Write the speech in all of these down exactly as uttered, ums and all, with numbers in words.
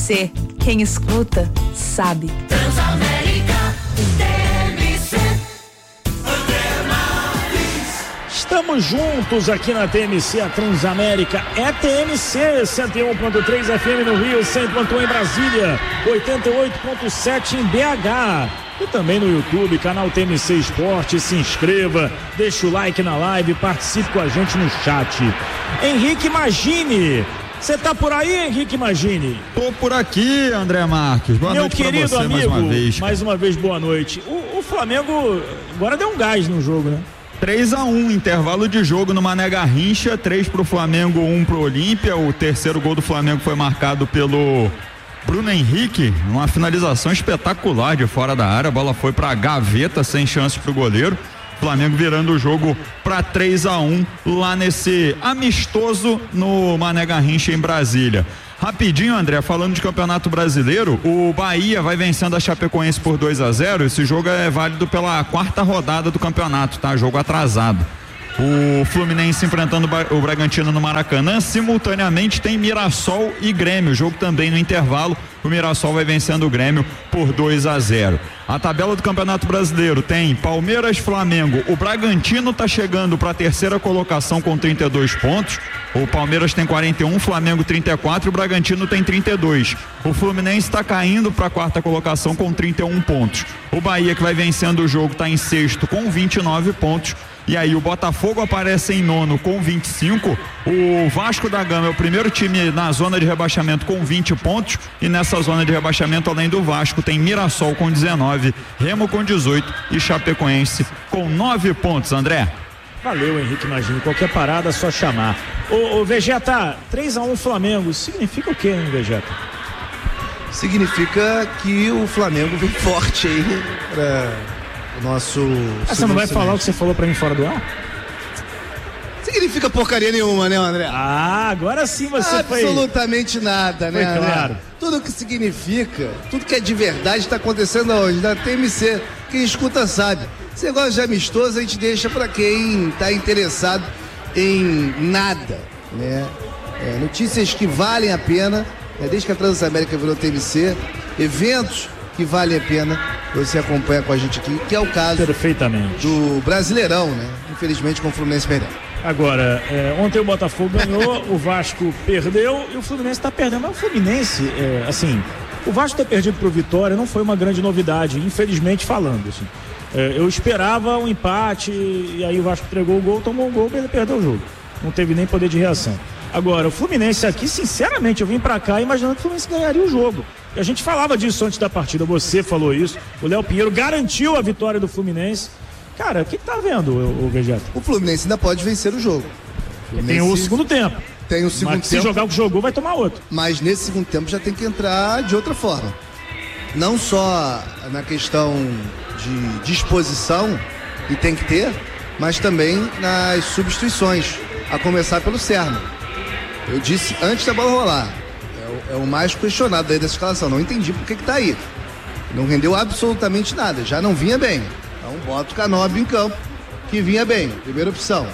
C. Quem escuta, sabe. Transamérica, T M C. Estamos juntos aqui na T M C, a Transamérica é T M C, cento e um ponto três F M no Rio, cem ponto um em Brasília, oitenta e oito ponto sete em B H. E também no YouTube, canal T M C Esporte. Se inscreva, deixa o like na live, participe com a gente no chat. Henrique Magini, você tá por aí, Henrique Magini? Tô por aqui, André Marques. Boa Meu noite querido pra você, amigo, mais uma vez. mais uma vez, boa noite. O, o Flamengo agora deu um gás no jogo, né? três a um, intervalo de jogo no Mané Garrincha, três pro Flamengo, um pro Olímpia. O terceiro gol do Flamengo foi marcado pelo Bruno Henrique, uma finalização espetacular de fora da área, a bola foi pra gaveta, sem chance pro goleiro. Flamengo virando o jogo para três a um lá nesse amistoso no Mané Garrincha em Brasília. Rapidinho, André, falando de Campeonato Brasileiro, o Bahia vai vencendo a Chapecoense por dois a zero. Esse jogo é válido pela quarta rodada do campeonato, tá? Jogo atrasado. O Fluminense enfrentando o Bragantino no Maracanã. Simultaneamente tem Mirassol e Grêmio. O jogo também no intervalo. O Mirassol vai vencendo o Grêmio por dois a zero. A tabela do Campeonato Brasileiro tem Palmeiras, Flamengo. O Bragantino tá chegando para a terceira colocação com trinta e dois pontos. O Palmeiras tem quarenta e um, Flamengo trinta e quatro, o Bragantino tem trinta e dois. O Fluminense está caindo para a quarta colocação com trinta e um pontos. O Bahia, que vai vencendo o jogo, está em sexto com vinte e nove pontos. E aí o Botafogo aparece em nono com vinte e cinco. O Vasco da Gama é o primeiro time na zona de rebaixamento com vinte pontos. E nessa zona de rebaixamento, além do Vasco, tem Mirassol com dezenove, Remo com dezoito e Chapecoense com nove pontos, André. Valeu, Henrique Magini. Qualquer parada é só chamar. Ô, ô Vegeta, três a um Flamengo. Significa o quê, hein, Vegeta? Significa que o Flamengo vem forte aí pra o nosso. Ah, você não vai falar o que você falou pra mim fora do ar? Significa porcaria nenhuma, né, André? Ah, agora sim você foi. Absolutamente nada, né, foi claro. André? Tudo que significa, tudo que é de verdade está acontecendo hoje, na T M C. Quem escuta sabe. Esse negócio de amistoso a gente deixa para quem está interessado em nada, né? É, notícias que valem a pena, né? Desde que a Transamérica virou T M C, eventos que valem a pena, você acompanha com a gente aqui, que é o caso perfeitamente do Brasileirão, né? Infelizmente com o Fluminense perdendo. Agora, é, ontem o Botafogo ganhou, o Vasco perdeu e o Fluminense está perdendo. Mas o Fluminense, é, assim, o Vasco ter perdido pro Vitória não foi uma grande novidade, infelizmente falando, assim. É, eu esperava um empate e aí o Vasco entregou o gol, tomou o gol e ele perdeu o jogo. Não teve nem poder de reação. Agora, o Fluminense aqui, sinceramente, eu vim pra cá imaginando que o Fluminense ganharia o jogo. E a gente falava disso antes da partida, você falou isso, o Léo Pinheiro garantiu a vitória do Fluminense. Cara, o que tá vendo, o, o Vegeta? O Fluminense ainda pode vencer o jogo. O tem o segundo tempo. Tem o segundo mas tempo. Se jogar o que jogou, vai tomar outro. Mas nesse segundo tempo já tem que entrar de outra forma. Não só na questão de disposição, e tem que ter, mas também nas substituições, a começar pelo Serna. Eu disse antes da bola rolar, é o, é o mais questionado aí dessa escalação, não entendi por que que tá aí. Não rendeu absolutamente nada, já não vinha bem. Então bota o Canóbio em campo, que vinha bem, primeira opção.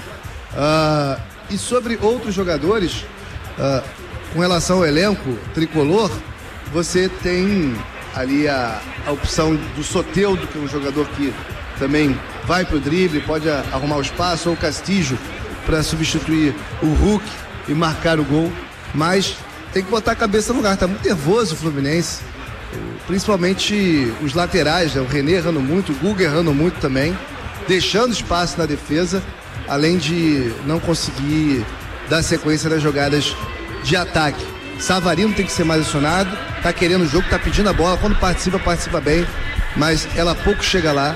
Uh, e sobre outros jogadores, uh, com relação ao elenco tricolor, você tem ali a, a opção do Soteldo, que é um jogador que também vai pro drible, pode a, arrumar o espaço, ou o Castillo para substituir o Hulk e marcar o gol, mas tem que botar a cabeça no lugar. Tá muito nervoso o Fluminense, principalmente os laterais, né? O René errando muito, o Guga errando muito também, deixando espaço na defesa, além de não conseguir dar sequência nas jogadas de ataque. Savarino tem que ser mais acionado, tá querendo o jogo, tá pedindo a bola, quando participa, participa bem, mas ela pouco chega lá.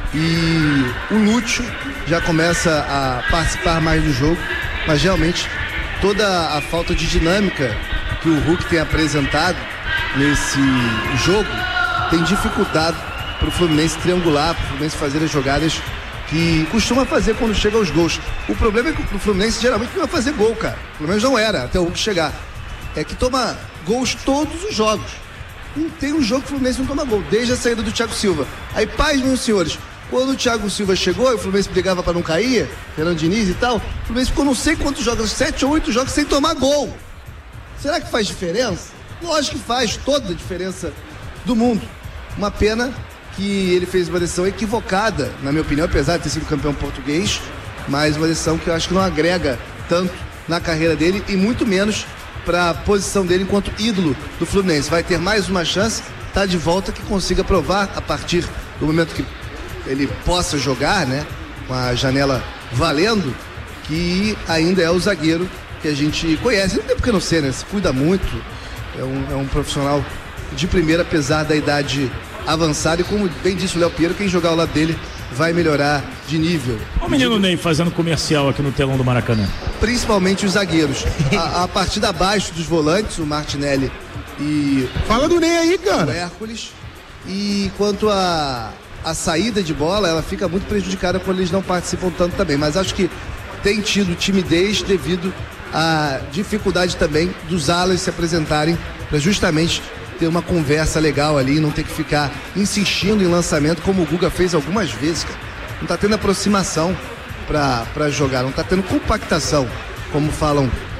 E o Lúcio já começa a participar mais do jogo, mas realmente toda a falta de dinâmica que o Hulk tem apresentado nesse jogo tem dificultado para o Fluminense triangular, para o Fluminense fazer as jogadas que costuma fazer quando chega aos gols. O problema é que o Fluminense geralmente não vai fazer gol, cara. Pelo menos não era, até o Hulk chegar. É que toma gols todos os jogos. Não tem um jogo que o Fluminense não toma gol, desde a saída do Thiago Silva. Aí, pais, meus senhores, quando o Thiago Silva chegou e o Fluminense brigava para não cair, Fernando Diniz e tal, o Fluminense ficou não sei quantos jogos, sete ou oito jogos sem tomar gol. Será que faz diferença? Lógico que faz toda a diferença do mundo. Uma pena que ele fez uma decisão equivocada, na minha opinião, apesar de ter sido campeão português, mas uma decisão que eu acho que não agrega tanto na carreira dele e muito menos para a posição dele enquanto ídolo do Fluminense. Vai ter mais uma chance, tá de volta, que consiga provar a partir do momento que ele possa jogar, né, com a janela valendo, que ainda é o zagueiro que a gente conhece. Não tem porque não ser, né? Se cuida muito, é um, é um profissional de primeira, apesar da idade avançada, e como bem disse o Léo Pinheiro, quem jogar ao lado dele vai melhorar de nível. Olha o menino Ney fazendo comercial aqui no telão do Maracanã. Principalmente os zagueiros. A, a partida abaixo dos volantes, o Martinelli e Fala do Ney aí, o cara. Hércules. E quanto a, a saída de bola, ela fica muito prejudicada quando eles não participam tanto também. Mas acho que tem tido timidez devido à dificuldade também dos alas se apresentarem para justamente ter uma conversa legal ali e não ter que ficar insistindo em lançamento como o Guga fez algumas vezes, cara. Não tá tendo aproximação para jogar, não tá tendo compactação, como falam